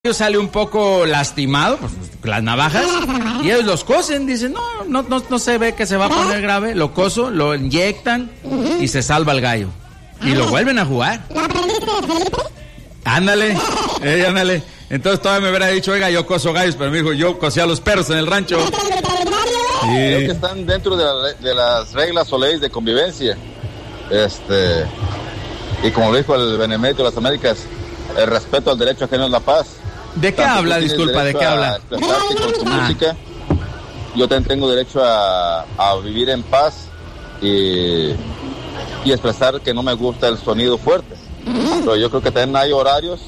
Sale un poco lastimado, pues, las navajas, y ellos los cosen, dicen, no se ve que se va a poner grave, lo coso, lo inyectan y se salva el gallo. Y lo vuelven a jugar. ¿Lo aprendiste de Felipe? Ándale. Entonces todavía me hubiera dicho, oiga, yo coso gallos, pero me dijo, yo cosía a los perros en el rancho. Creo que están dentro de las reglas o leyes de convivencia. Y como dijo el Benemérito de las Américas, el respeto al derecho ajeno es la paz. ¿De qué habla? Disculpa, ¿de qué habla? Expresarte con tu música. Yo también tengo derecho a vivir en paz y expresar que no me gusta el sonido fuerte. Pero yo creo que también hay horarios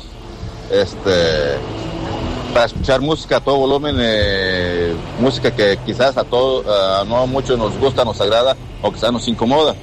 para escuchar música a todo volumen, música que quizás no a muchos nos gusta, nos agrada o quizás nos incomoda.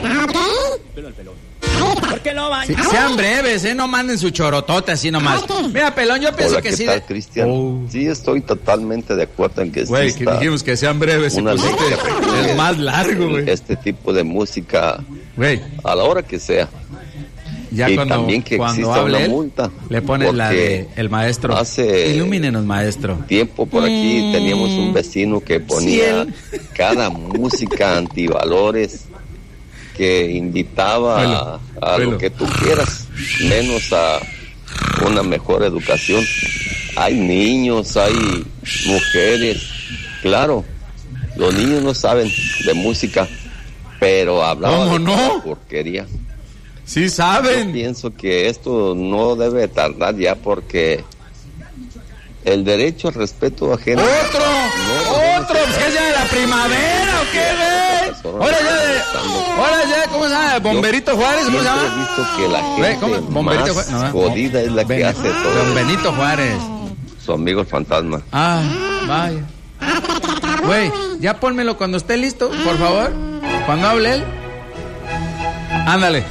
Sí, sean breves, no manden su chorotote así nomás. Mira, Pelón, yo pienso Hola, que ¿qué sí. tal, Cristian? Sí, estoy totalmente de acuerdo en que Güey, que dijimos que sean breves y pusiste el más largo, güey. Este tipo de música, güey, a la hora que sea. ya y cuando, también que cuando exista hable una él, multa. le pones la de el maestro. Ilumínenos, maestro. Tiempo por aquí teníamos un vecino que ponía cada música antivalores, que invitaba a lo que tú quieras, menos a una mejor educación. Hay niños, hay mujeres, claro, los niños no saben de música, pero hablaba de porquería. Sí saben. Yo pienso que esto no debe tardar ya, porque el derecho al respeto ajeno. ¡Otro! ¿Qué es ya de la primavera o qué, güey? Ahora ya, ¿cómo se llama? ¿Bomberito Juárez? ¿Cómo se llama? He visto que la gente más jodida es la que hace todo. Don Benito Juárez. Su amigo el fantasma. Vaya. Güey, ya pónmelo cuando esté listo, por favor. Cuando hable él. Ándale.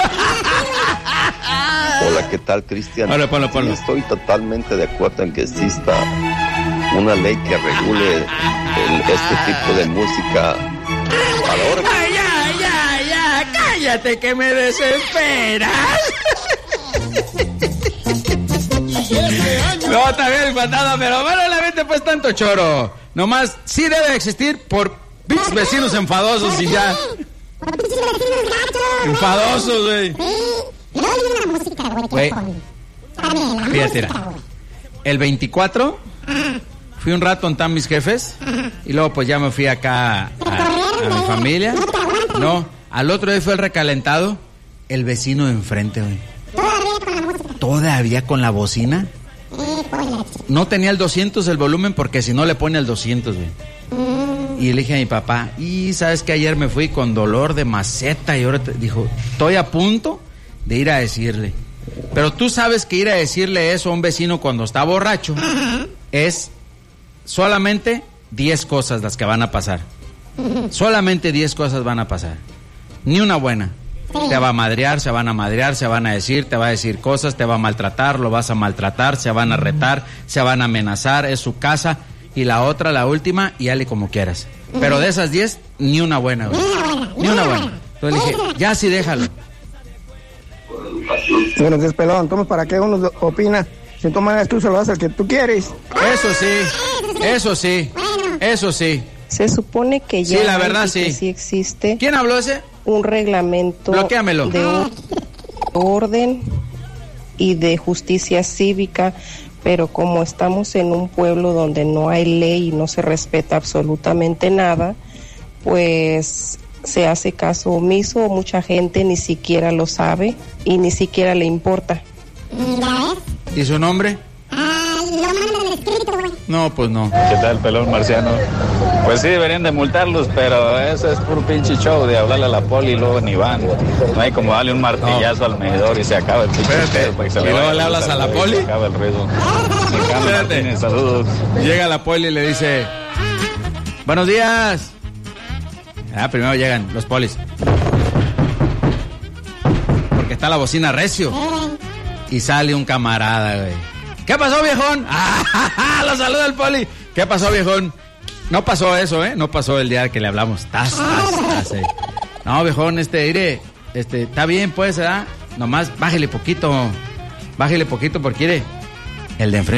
Hola, ¿qué tal, Cristian? Hola, ponlo. Sí, estoy totalmente de acuerdo en que exista una ley que regule este tipo de música a la hora. Ya, cállate que me desesperas. No, está bien, fantasma, pero bueno, la mente pues tanto choro. Nomás sí debe existir por vecinos enfadosos y ya. Enfadosos, güey. Güey, fíjate, el 24 fui un rato a mis jefes y luego pues ya me fui acá a mi familia. No, al otro día fue el recalentado, el vecino de enfrente, güey. Todavía con la bocina. No tenía el 200 el volumen, porque si no le pone el 200, güey. Y le dije a mi papá, y sabes que ayer me fui con dolor de maceta y ahora dijo, estoy a punto de ir a decirle. Pero tú sabes que ir a decirle eso a un vecino cuando está borracho es solamente 10 cosas las que van a pasar. Solamente 10 cosas van a pasar. Ni una buena. Te va a madrear, se van a madrear, se van a decir, te va a decir cosas, te va a maltratar, lo vas a maltratar, se van a retar, se van a amenazar, es su casa. Y la otra, la última, y hale como quieras. Pero de esas 10, ni una buena, güey. Ni una buena. Entonces le dije, ya sí, déjalo. Buenos días, Pelón. Toma para que uno opina. Si tú maneras tú, se lo das al que tú quieres. Eso sí. Se supone que ya sí, la verdad, sí. Sí existe. ¿Quién habló ese? Un reglamento. Bloquéamelo. De orden y de justicia cívica. Pero como estamos en un pueblo donde no hay ley y no se respeta absolutamente nada, pues se hace caso omiso, mucha gente ni siquiera lo sabe y ni siquiera le importa. ¿Y su nombre? Lo mandan escrito, güey. No, pues no. ¿Qué tal, Pelón Marciano? Pues sí, deberían de multarlos, pero eso es puro pinche show de hablarle a la poli y luego ni van. No hay como darle un martillazo al medidor y se acaba el pinche pedo. ¿Y luego le hablas a la poli? Se acaba el ruido. Espérate. Saludos. Llega la poli y le dice, buenos días. Primero llegan los polis. Porque está la bocina recio. Y sale un camarada, güey. ¿Qué pasó, viejón? Lo saluda el poli. ¿Qué pasó, viejón? No pasó eso, No pasó el día que le hablamos. No, viejón, está bien, pues, ¿verdad? Nomás bájele poquito porque El de enfrente.